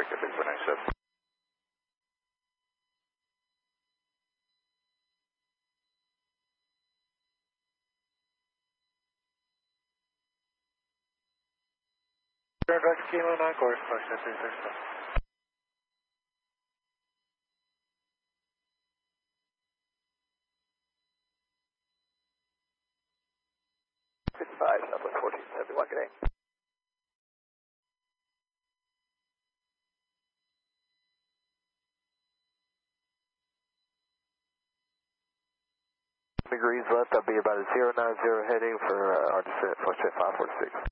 Big 197. Direct Kilo 9 course, 573. 55, Southwest 1471, good day. Degrees left, I'll be about a 090 heading for our descent, Foxtrot 546.